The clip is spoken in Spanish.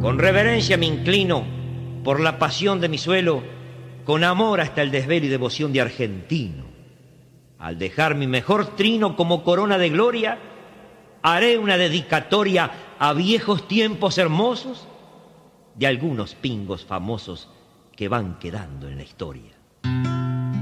Con reverencia me inclino por la pasión de mi suelo, con amor hasta el desvelo y devoción de argentino. Al dejar mi mejor trino como corona de gloria, haré una dedicatoria a viejos tiempos hermosos de algunos pingos famosos que van quedando en la historia.